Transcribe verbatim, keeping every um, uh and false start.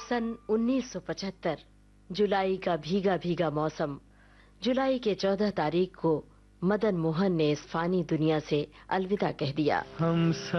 सन उन्नीस सौ पचहत्तर, जुलाई का भीगा भीगा मौसम। जुलाई के चौदह तारीख को मदन मोहन ने इस फानी दुनिया से अलविदा कह दिया। हम